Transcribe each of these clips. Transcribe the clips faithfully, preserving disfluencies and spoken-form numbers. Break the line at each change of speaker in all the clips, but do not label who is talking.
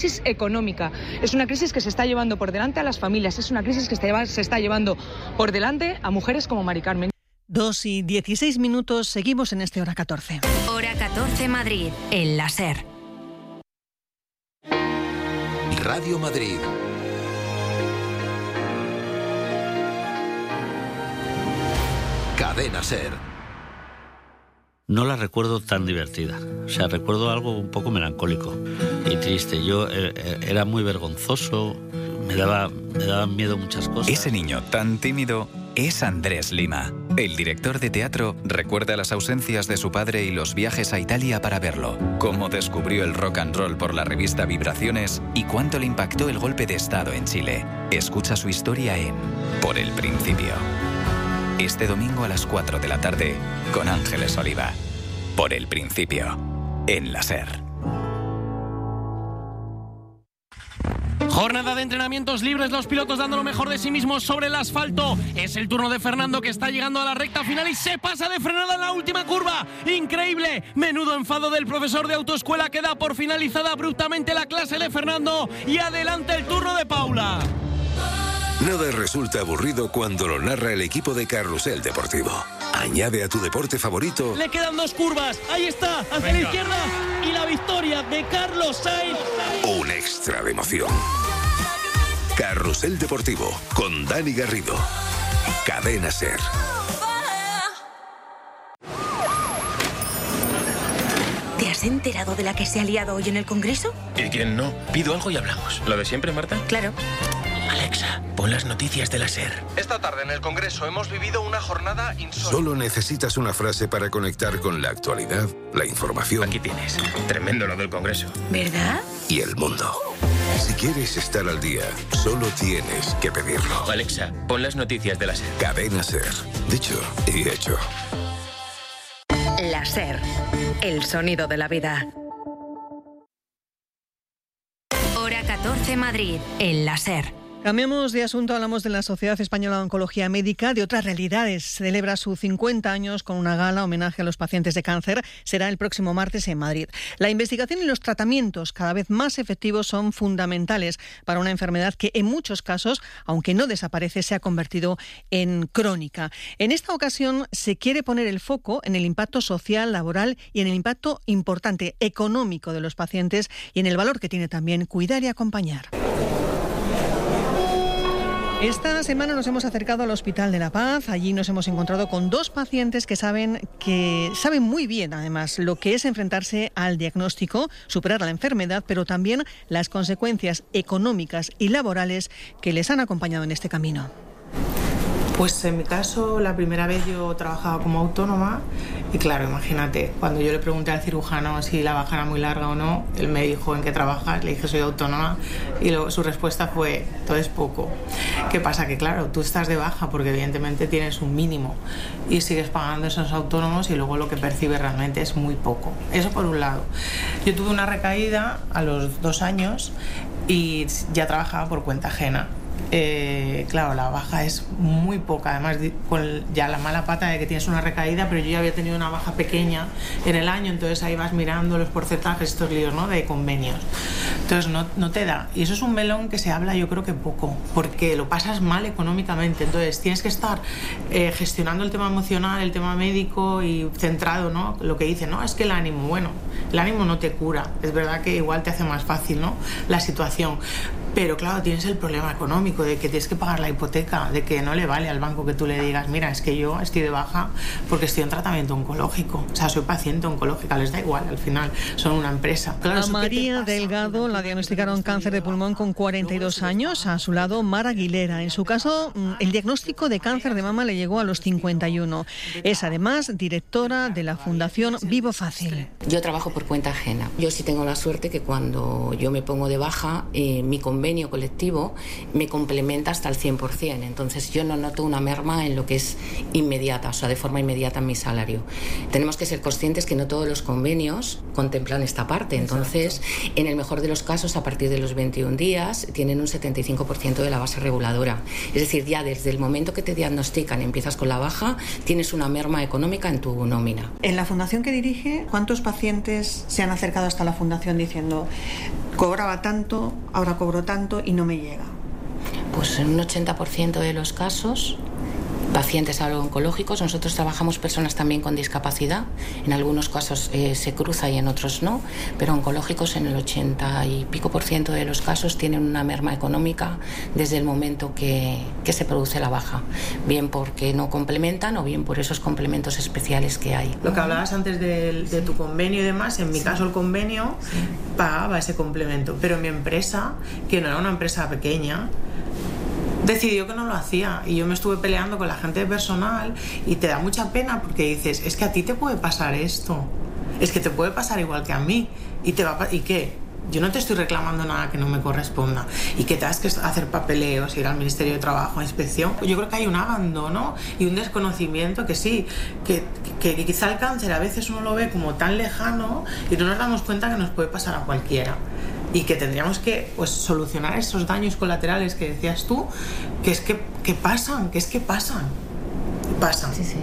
crisis económica, es una crisis que se está llevando por delante a las familias, es una crisis que se está llevando por delante a mujeres como Mari Carmen.
Dos y dieciséis minutos, seguimos en este Hora catorce.
Hora catorce Madrid, en la SER.
Radio Madrid. Cadena SER.
No la recuerdo tan divertida. O sea, recuerdo algo un poco melancólico y triste. Yo eh, era muy vergonzoso, me daba, me daban miedo muchas cosas.
Ese niño tan tímido es Andrés Lima. El director de teatro recuerda las ausencias de su padre y los viajes a Italia para verlo, cómo descubrió el rock and roll por la revista Vibraciones y cuánto le impactó el golpe de estado en Chile. Escucha su historia en Por el Principio. Este domingo a las cuatro de la tarde con Ángeles Oliva. Por el Principio, en la SER.
Jornada de entrenamientos libres, los pilotos dando lo mejor de sí mismos sobre el asfalto. Es el turno de Fernando, que está llegando a la recta final y se pasa de frenada en la última curva. ¡Increíble! Menudo enfado del profesor de autoescuela, que da por finalizada abruptamente la clase de Fernando. Y adelante el turno de Paula.
Nada resulta aburrido cuando lo narra el equipo de Carrusel Deportivo. Añade a tu deporte favorito.
Le quedan dos curvas. Ahí está, hacia Venga. la izquierda. Y la victoria de Carlos Sainz.
Un extra de emoción. Carrusel Deportivo con Dani Garrido. Cadena SER.
¿Te has enterado de la que se ha liado hoy en el Congreso?
¿Y quién no? Pido algo y hablamos. ¿Lo de siempre, Marta?
Claro.
Alexa, pon las noticias de la SER.
Esta tarde en el Congreso hemos vivido una jornada insólita.
Solo necesitas una frase para conectar con la actualidad, la información.
Aquí tienes. Tremendo lo del Congreso.
¿Verdad?
Y el mundo. Si quieres estar al día, solo tienes que pedirlo.
Alexa, pon las noticias de la SER.
Cadena SER. Dicho y hecho.
La SER. El sonido de la vida. Hora catorce Madrid, en la SER.
Cambiamos de asunto, hablamos de la Sociedad Española de Oncología Médica, de otras realidades. Celebra sus cincuenta años con una gala homenaje a los pacientes de cáncer. Será el próximo martes en Madrid. La investigación y los tratamientos cada vez más efectivos son fundamentales para una enfermedad que en muchos casos, aunque no desaparece, se ha convertido en crónica. En esta ocasión se quiere poner el foco en el impacto social, laboral y en el impacto importante económico de los pacientes y en el valor que tiene también cuidar y acompañar. Esta semana nos hemos acercado al Hospital de la Paz. Allí nos hemos encontrado con dos pacientes que saben que saben muy bien, además, lo que es enfrentarse al diagnóstico, superar la enfermedad, pero también las consecuencias económicas y laborales que les han acompañado en este camino.
Pues en mi caso, la primera vez yo trabajaba como autónoma y claro, imagínate, cuando yo le pregunté al cirujano si la baja era muy larga o no, él me dijo ¿en qué trabajas? Le dije soy autónoma y luego su respuesta fue todo es poco. ¿Qué pasa? Que claro, tú estás de baja porque evidentemente tienes un mínimo y sigues pagando esos autónomos y luego lo que percibes realmente es muy poco. Eso por un lado. Yo tuve una recaída a los dos años y ya trabajaba por cuenta ajena. Eh, claro, la baja es muy poca, además con ya la mala pata de que tienes una recaída, pero yo ya había tenido una baja pequeña en el año, entonces ahí vas mirando los porcentajes, estos líos, ¿no?, de convenios. Entonces no, no te da, y eso es un melón que se habla yo creo que poco, porque lo pasas mal económicamente, entonces tienes que estar eh, gestionando el tema emocional, el tema médico y centrado, ¿no?, lo que dicen, no, es que el ánimo, bueno, el ánimo no te cura, es verdad que igual te hace más fácil, ¿no?, la situación. Pero claro, tienes el problema económico de que tienes que pagar la hipoteca, de que no le vale al banco que tú le digas, mira, es que yo estoy de baja porque estoy en tratamiento oncológico, o sea, soy paciente oncológica, les da igual, al final son una empresa. Claro,
a María Delgado la diagnosticaron cáncer de pulmón con cuarenta y dos años, a su lado Mar Aguilera. En su caso, el diagnóstico de cáncer de mama le llegó a los cincuenta y uno. Es además directora de la Fundación Vivo Fácil.
Yo trabajo por cuenta ajena. Yo sí tengo la suerte que cuando yo me pongo de baja, eh, mi convenio colectivo me compensa complementa hasta el cien por ciento. Entonces yo no noto una merma en lo que es inmediata, o sea, de forma inmediata en mi salario. Tenemos que ser conscientes que no todos los convenios contemplan esta parte. Entonces, exacto, en el mejor de los casos, a partir de los veintiún días, tienen un setenta y cinco por ciento de la base reguladora. Es decir, ya desde el momento que te diagnostican y empiezas con la baja, tienes una merma económica en tu nómina.
En la fundación que dirige, ¿cuántos pacientes se han acercado hasta la fundación diciendo cobraba tanto, ahora cobro tanto y no me llega?
Pues en un ochenta por ciento de los casos, pacientes oncológicos. Nosotros trabajamos personas también con discapacidad. En algunos casos eh, se cruza y en otros no, pero oncológicos en el ochenta y pico por ciento de los casos tienen una merma económica desde el momento que, que se produce la baja, bien porque no complementan o bien por esos complementos especiales que hay.
Lo que hablabas antes de, de tu convenio y demás, en mi sí. caso el convenio sí. pagaba ese complemento, pero mi empresa, que no era una empresa pequeña, decidió que no lo hacía y yo me estuve peleando con la gente de personal y te da mucha pena porque dices, es que a ti te puede pasar esto, es que te puede pasar igual que a mí y te va a, ¿y qué? Yo no te estoy reclamando nada que no me corresponda y que tengas que hacer papeleos, ir al Ministerio de Trabajo, a inspección. Yo creo que hay un abandono y un desconocimiento que sí, que, que, que quizá el cáncer a veces uno lo ve como tan lejano y no nos damos cuenta que nos puede pasar a cualquiera. Y que tendríamos que pues, solucionar esos daños colaterales que decías tú, que es que, que pasan, que es que pasan, pasan.
Sí, sí.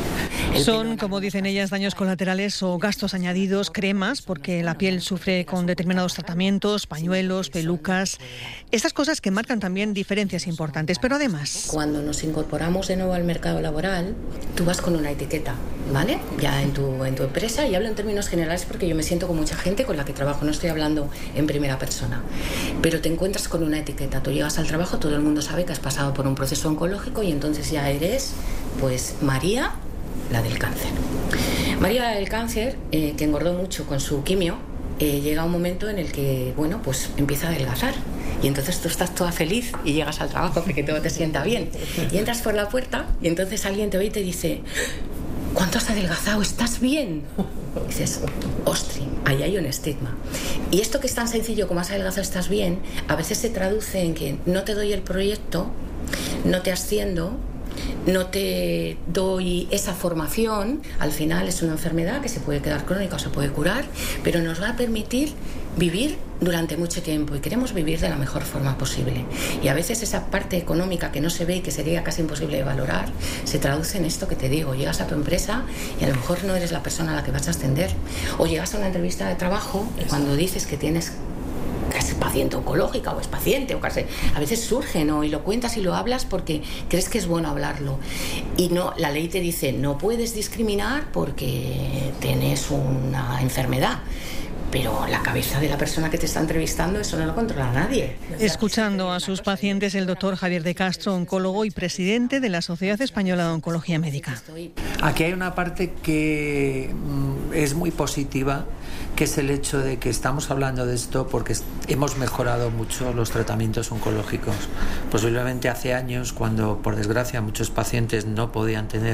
Son, como dicen ellas, daños colaterales o gastos añadidos, cremas, porque la piel sufre con determinados tratamientos, pañuelos, pelucas, estas cosas que marcan también diferencias importantes. Pero además,
cuando nos incorporamos de nuevo al mercado laboral, tú vas con una etiqueta, ¿vale? Ya en tu, en tu empresa, y hablo en términos generales porque yo me siento con mucha gente con la que trabajo, no estoy hablando en primera persona, pero te encuentras con una etiqueta. Tú llegas al trabajo, todo el mundo sabe que has pasado por un proceso oncológico y entonces ya eres, pues, María, la del cáncer. María, la del cáncer, eh, que engordó mucho con su quimio, eh, llega un momento en el que, bueno, pues empieza a adelgazar. Y entonces tú estás toda feliz y llegas al trabajo porque todo te sienta bien. Y entras por la puerta y entonces alguien te ve y te dice, ¿cuánto has adelgazado? ¿Estás bien? Y dices, ostri, ahí hay un estigma. Y esto que es tan sencillo como has adelgazado, estás bien, a veces se traduce en que no te doy el proyecto, no te asciendo, no te doy esa formación. Al final es una enfermedad que se puede quedar crónica o se puede curar, pero nos va a permitir vivir durante mucho tiempo y queremos vivir de la mejor forma posible. Y a veces esa parte económica que no se ve y que sería casi imposible de valorar se traduce en esto que te digo. Llegas a tu empresa y a lo mejor no eres la persona a la que vas a ascender, o llegas a una entrevista de trabajo y cuando dices que tienes que es paciente oncológica o es paciente o casi, a veces surge, ¿no? Y lo cuentas y lo hablas porque crees que es bueno hablarlo y no, la ley te dice no puedes discriminar porque tienes una enfermedad, pero la cabeza de la persona que te está entrevistando eso no lo controla nadie.
Escuchando a sus pacientes, el doctor Javier de Castro, oncólogo y presidente de la Sociedad Española de Oncología Médica.
Aquí hay una parte que es muy positiva, que es el hecho de que estamos hablando de esto porque hemos mejorado mucho los tratamientos oncológicos. Posiblemente hace años, cuando por desgracia muchos pacientes no podían tener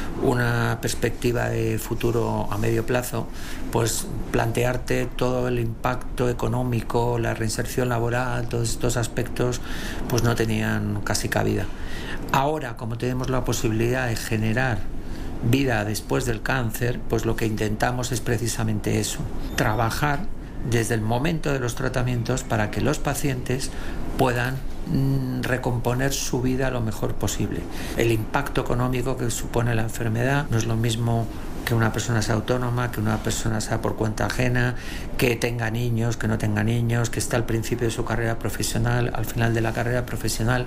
una perspectiva de futuro a medio plazo, pues plantearte todo el impacto económico, la reinserción laboral, todos estos aspectos, pues no tenían casi cabida. Ahora, como tenemos la posibilidad de generar vida después del cáncer, pues lo que intentamos es precisamente eso, trabajar desde el momento de los tratamientos para que los pacientes puedan mm, recomponer su vida lo mejor posible. El impacto económico que supone la enfermedad no es lo mismo que una persona sea autónoma, que una persona sea por cuenta ajena, que tenga niños, que no tenga niños, que esté al principio de su carrera profesional, al final de la carrera profesional.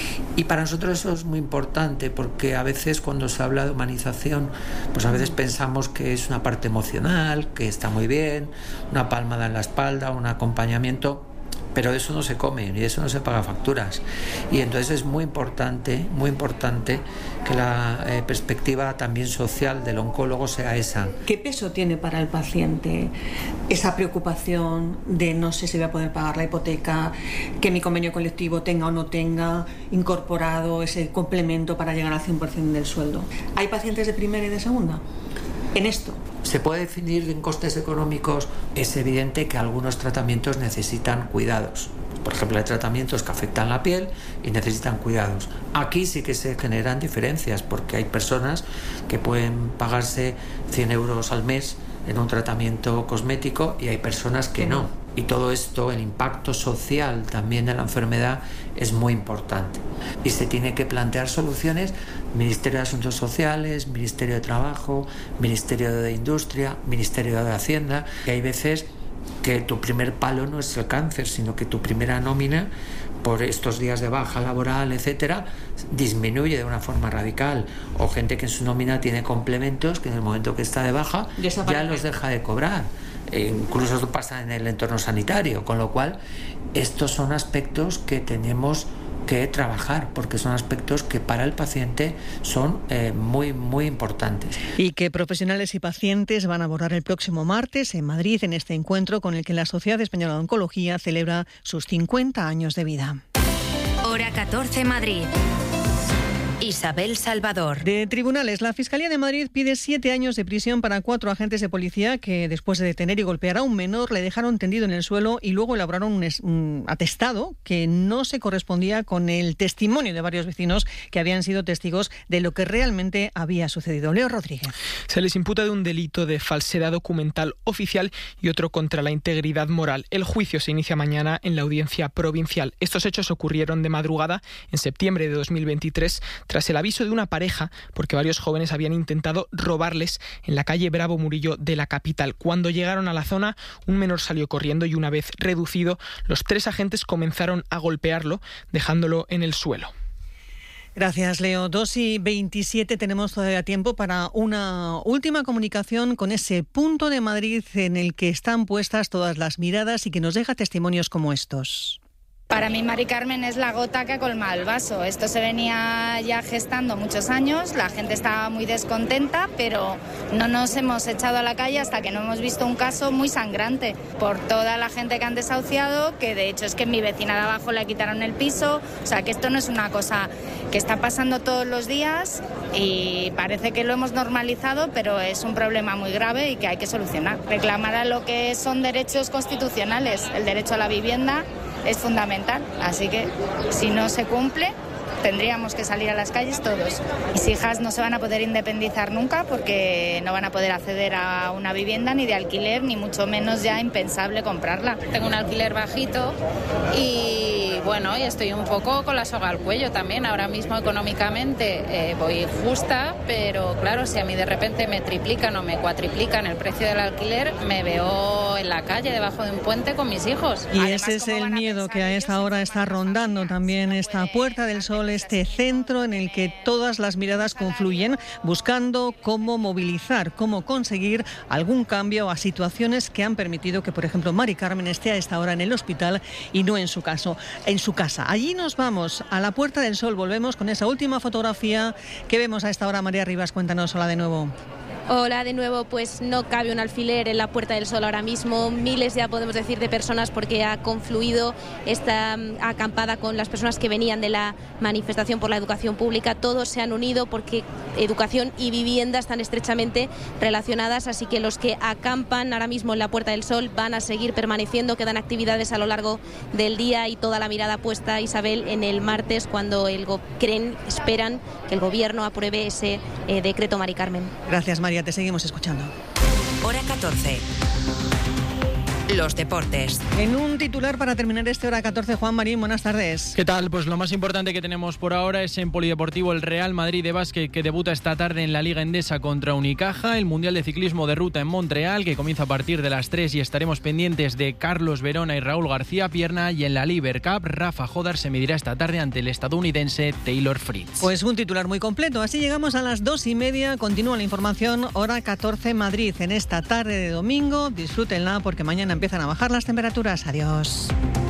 Y para nosotros eso es muy importante porque a veces cuando se habla de humanización, pues a veces pensamos que es una parte emocional, que está muy bien, una palmada en la espalda, un acompañamiento, pero eso no se come y eso no se paga facturas. Y entonces es muy importante, muy importante que la eh, perspectiva también social del oncólogo sea esa.
¿Qué peso tiene para el paciente esa preocupación de no sé si voy a poder pagar la hipoteca, que mi convenio colectivo tenga o no tenga incorporado ese complemento para llegar al cien por ciento del sueldo? ¿Hay pacientes de primera y de segunda en esto?
¿Se puede definir en costes económicos? Es evidente que algunos tratamientos necesitan cuidados. Por ejemplo, hay tratamientos que afectan la piel y necesitan cuidados. Aquí sí que se generan diferencias porque hay personas que pueden pagarse cien euros al mes en un tratamiento cosmético y hay personas que no. Y todo esto, el impacto social también de la enfermedad es muy importante. Y se tiene que plantear soluciones, Ministerio de Asuntos Sociales, Ministerio de Trabajo, Ministerio de Industria, Ministerio de Hacienda. Y hay veces que tu primer palo no es el cáncer, sino que tu primera nómina, por estos días de baja laboral, etcétera, disminuye de una forma radical. O gente que en su nómina tiene complementos que en el momento que está de baja ya los deja de cobrar. E incluso esto pasa en el entorno sanitario, con lo cual estos son aspectos que tenemos que trabajar porque son aspectos que para el paciente son eh, muy, muy importantes.
Y que profesionales y pacientes van a abordar el próximo martes en Madrid en este encuentro con el que la Sociedad Española de Oncología celebra sus cincuenta años de vida.
Hora catorce, Madrid. Isabel Salvador.
De tribunales, la Fiscalía de Madrid pide siete años de prisión para cuatro agentes de policía que, después de detener y golpear a un menor, le dejaron tendido en el suelo y luego elaboraron un, es, un atestado que no se correspondía con el testimonio de varios vecinos que habían sido testigos de lo que realmente había sucedido. Leo Rodríguez.
Se les imputa de un delito de falsedad documental oficial y otro contra la integridad moral. El juicio se inicia mañana en la audiencia provincial. Estos hechos ocurrieron de madrugada en septiembre de dos mil veintitrés tras el aviso de una pareja porque varios jóvenes habían intentado robarles en la calle Bravo Murillo de la capital. Cuando llegaron a la zona, un menor salió corriendo y una vez reducido, los tres agentes comenzaron a golpearlo, dejándolo en el suelo.
Gracias, Leo. dos y veintisiete, tenemos todavía tiempo para una última comunicación con ese punto de Madrid en el que están puestas todas las miradas y que nos deja testimonios como estos.
Para mí, Mari Carmen es la gota que ha colmado el vaso. Esto se venía ya gestando muchos años, la gente estaba muy descontenta, pero no nos hemos echado a la calle hasta que no hemos visto un caso muy sangrante por toda la gente que han desahuciado, que de hecho es que mi vecina de abajo le quitaron el piso. O sea, que esto no es una cosa que está pasando todos los días y parece que lo hemos normalizado, pero es un problema muy grave y que hay que solucionar. Reclamar a lo que son derechos constitucionales, el derecho a la vivienda es fundamental, así que si no se cumple tendríamos que salir a las calles todos. Mis hijas no se van a poder independizar nunca porque no van a poder acceder a una vivienda ni de alquiler, ni mucho menos ya impensable comprarla.
Tengo un alquiler bajito y bueno, y estoy un poco con la soga al cuello también. Ahora mismo económicamente eh, voy justa, pero claro, si a mí de repente me triplican o me cuatriplican el precio del alquiler, me veo en la calle debajo de un puente con mis hijos.
Y Además, ese es el miedo que a esta hora está rondando también esta Puerta del Sol, este centro en el que todas las miradas confluyen buscando cómo movilizar, cómo conseguir algún cambio a situaciones que han permitido que, por ejemplo, Mari Carmen esté a esta hora en el hospital y no en su caso, en su casa. Allí nos vamos, a la Puerta del Sol, volvemos con esa última fotografía que vemos a esta hora. María Rivas, cuéntanos, hola de nuevo.
Hola de nuevo, pues no cabe un alfiler en la Puerta del Sol ahora mismo, miles ya podemos decir de personas porque ha confluido esta acampada con las personas que venían de la manifestación por la educación pública, todos se han unido porque educación y vivienda están estrechamente relacionadas, así que los que acampan ahora mismo en la Puerta del Sol van a seguir permaneciendo, quedan actividades a lo largo del día y toda la mirada puesta, Isabel, en el martes cuando el go- creen, esperan que el Gobierno apruebe ese eh, decreto Mari Carmen.
Gracias, María. Te seguimos escuchando.
Hora catorce. Los deportes.
En un titular para terminar este Hora catorce, Juan Marín, buenas tardes.
¿Qué tal? Pues lo más importante que tenemos por ahora es en polideportivo el Real Madrid de básquet, que debuta esta tarde en la Liga Endesa contra Unicaja, el Mundial de Ciclismo de Ruta en Montreal, que comienza a partir de las tres y estaremos pendientes de Carlos Verona y Raúl García Pierna, y en la Liber Cup, Rafa Jodar se medirá esta tarde ante el estadounidense Taylor Fritz.
Pues un titular muy completo, así llegamos a las dos y media, continúa la información, Hora catorce Madrid, en esta tarde de domingo, disfrútenla porque mañana empiezan a bajar las temperaturas. Adiós.